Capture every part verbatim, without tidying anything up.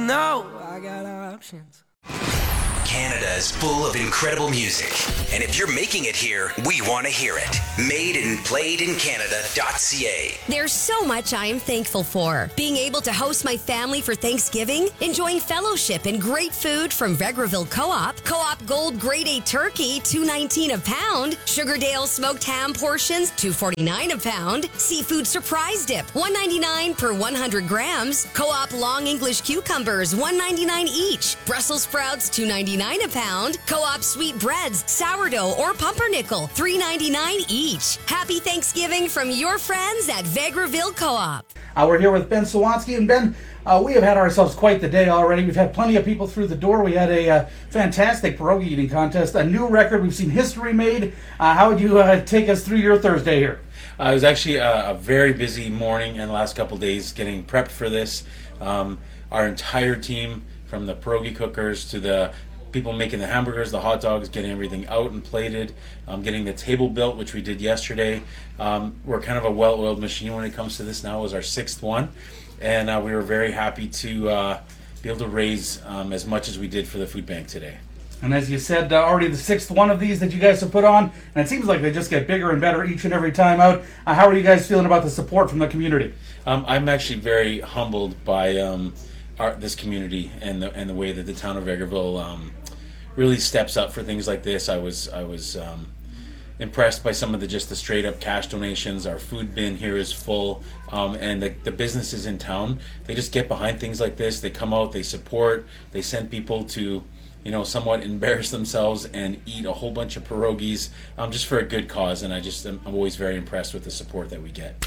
know I got options. Canada is full of incredible music, and if you're making it here, we want to hear it. Made and played in Canada dot c a. There's so much I am thankful for. Being able to host my family for Thanksgiving, enjoying fellowship and great food from Vegreville Co-op, Co-op Gold Grade A Turkey, two nineteen a pound, Sugardale smoked ham portions, two forty-nine a pound, Seafood Surprise Dip, one ninety-nine per one hundred grams, Co-op Long English Cucumbers, one ninety-nine each, Brussels sprouts, two ninety-nine a pound, Co-op Sweet Breads, Sourdough or Pumpernickel, three ninety-nine each. Happy Thanksgiving from your friends at Vegreville Co-op. Uh, we're here with Ben Sawansky, and Ben, uh, we have had ourselves quite the day already. We've had plenty of people through the door. We had a uh, fantastic pierogi eating contest, a new record. We've seen history made. Uh, how would you uh, take us through your Thursday here? Uh, it was actually a, a very busy morning and the last couple of days getting prepped for this. Um, our entire team, from the pierogi cookers to the people making the hamburgers, the hot dogs, getting everything out and plated, um, getting the table built, which we did yesterday. Um, we're kind of a well-oiled machine when it comes to this now. It was our sixth one, and uh, we were very happy to uh, be able to raise um, as much as we did for the food bank today. And as you said, uh, already the sixth one of these that you guys have put on, and it seems like they just get bigger and better each and every time out. Uh, how are you guys feeling about the support from the community? Um, I'm actually very humbled by um, our, this community and the and the way that the town of Vegreville um, really steps up for things like this. I was I was um, impressed by some of the just the straight up cash donations. Our food bin here is full, um, and the, the businesses in town, they just get behind things like this. They come out, they support, they send people to, you know, somewhat embarrass themselves and eat a whole bunch of pierogies um, just for a good cause. And I just am I'm always very impressed with the support that we get.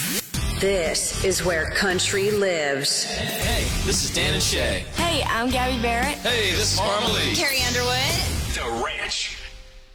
This is where country lives. Hey, this is Dan and Shay. Hey, I'm Gabby Barrett. Hey, this is Marmalade. Carrie Underwood. The Ranch